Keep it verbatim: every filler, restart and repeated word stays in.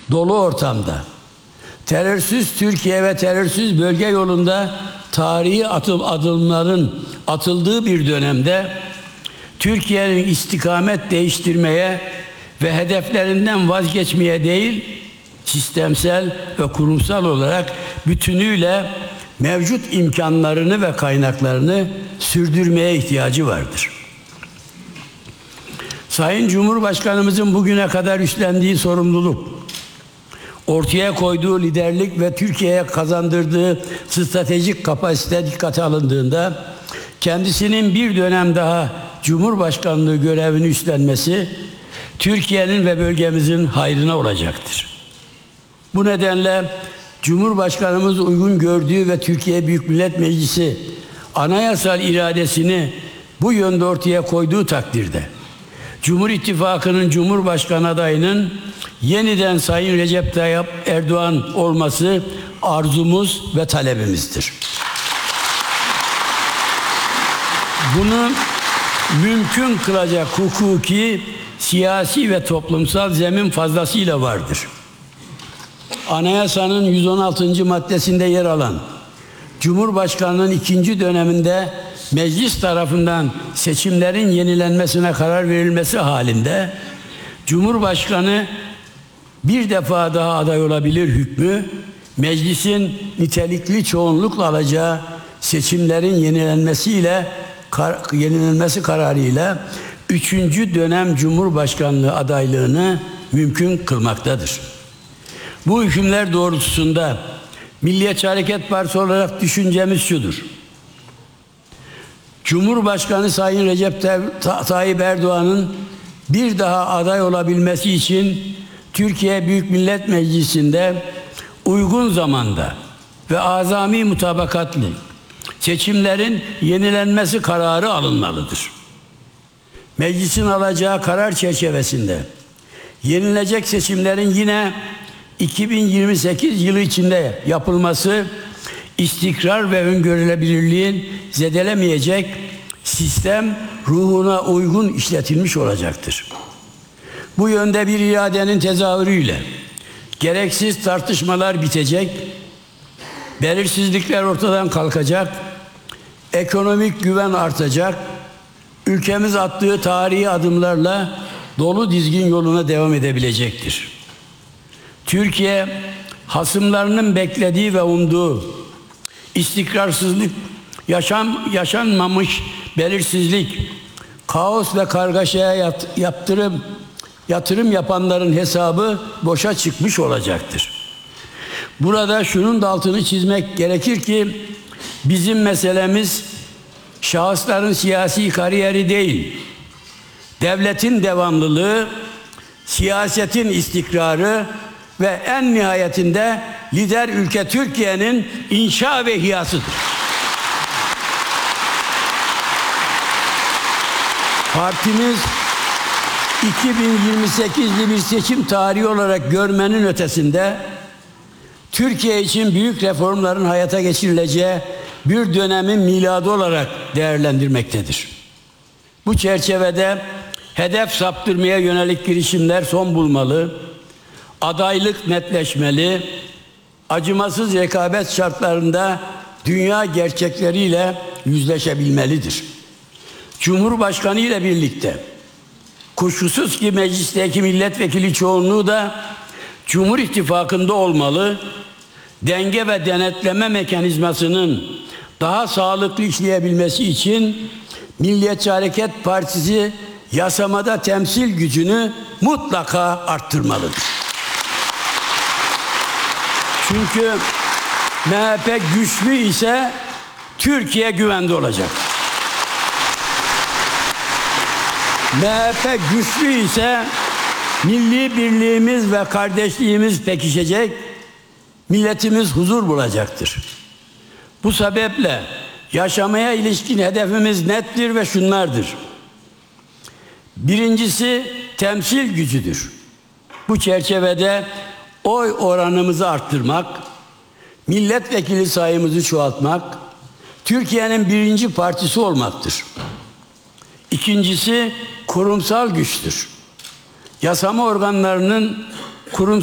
dolu ortamda, terörsüz Türkiye ve terörsüz bölge yolunda tarihi atım adımların atıldığı bir dönemde Türkiye'nin istikamet değiştirmeye ve hedeflerinden vazgeçmeye değil, sistemsel ve kurumsal olarak bütünüyle mevcut imkanlarını ve kaynaklarını sürdürmeye ihtiyacı vardır. Sayın Cumhurbaşkanımızın bugüne kadar üstlendiği sorumluluk, ortaya koyduğu liderlik ve Türkiye'ye kazandırdığı stratejik kapasite dikkate alındığında kendisinin bir dönem daha Cumhurbaşkanlığı görevini üstlenmesi Türkiye'nin ve bölgemizin hayrına olacaktır. Bu nedenle Cumhurbaşkanımız uygun gördüğü ve Türkiye Büyük Millet Meclisi anayasal iradesini bu yönde ortaya koyduğu takdirde Cumhur İttifakı'nın Cumhurbaşkanı adayının yeniden Sayın Recep Tayyip Erdoğan olması arzumuz ve talebimizdir. Bunu mümkün kılacak hukuki, siyasi ve toplumsal zemin fazlasıyla vardır. Anayasanın yüz on altıncı maddesinde yer alan Cumhurbaşkanı'nın ikinci döneminde meclis tarafından seçimlerin yenilenmesine karar verilmesi halinde Cumhurbaşkanı bir defa daha aday olabilir hükmü, meclisin nitelikli çoğunlukla alacağı seçimlerin yenilenmesiyle kar, yenilenmesi kararıyla üçüncü dönem Cumhurbaşkanlığı adaylığını mümkün kılmaktadır. Bu hükümler doğrultusunda Milliyetçi Hareket Partisi olarak düşüncemiz şudur: Cumhurbaşkanı Sayın Recep Tayyip Erdoğan'ın bir daha aday olabilmesi için Türkiye Büyük Millet Meclisi'nde uygun zamanda ve azami mutabakatlı seçimlerin yenilenmesi kararı alınmalıdır. Meclisin alacağı karar çerçevesinde yenilecek seçimlerin yine iki bin yirmi sekiz yılı içinde yapılması istikrar ve öngörülebilirliğin zedelemeyecek sistem ruhuna uygun işletilmiş olacaktır. Bu yönde bir iradenin tezahürüyle gereksiz tartışmalar bitecek, belirsizlikler ortadan kalkacak, ekonomik güven artacak, ülkemiz attığı tarihi adımlarla dolu dizgin yoluna devam edebilecektir. Türkiye, hasımlarının beklediği ve umduğu istikrarsızlık, yaşam, yaşanmamış belirsizlik, kaos ve kargaşaya yat, yaptırım, yatırım yapanların hesabı boşa çıkmış olacaktır. Burada şunun da altını çizmek gerekir ki bizim meselemiz şahısların siyasi kariyeri değil, devletin devamlılığı, siyasetin istikrarı ve en nihayetinde lider ülke Türkiye'nin inşa ve ihyasıdır. Partimiz iki bin yirmi sekizli bir seçim tarihi olarak görmenin ötesinde Türkiye için büyük reformların hayata geçirileceği bir dönemin miladı olarak değerlendirmektedir. Bu çerçevede hedef saptırmaya yönelik girişimler son bulmalı, adaylık netleşmeli, acımasız rekabet şartlarında dünya gerçekleriyle yüzleşebilmelidir. Cumhurbaşkanı ile birlikte kuşkusuz ki meclisteki milletvekili çoğunluğu da Cumhur İttifakı'nda olmalı, denge ve denetleme mekanizmasının daha sağlıklı işleyebilmesi için Milliyetçi Hareket Partisi yasamada temsil gücünü mutlaka arttırmalıdır. Çünkü M H P güçlü ise Türkiye güvende olacak. M H P güçlü ise milli birliğimiz ve kardeşliğimiz pekişecek, milletimiz huzur bulacaktır. Bu sebeple yaşamaya ilişkin hedefimiz nettir ve şunlardır. Birincisi temsil gücüdür. Bu çerçevede oy oranımızı arttırmak, milletvekili sayımızı çoğaltmak, Türkiye'nin birinci partisi olmaktır. İkincisi kurumsal güçtür. Yasama organlarının kurumsal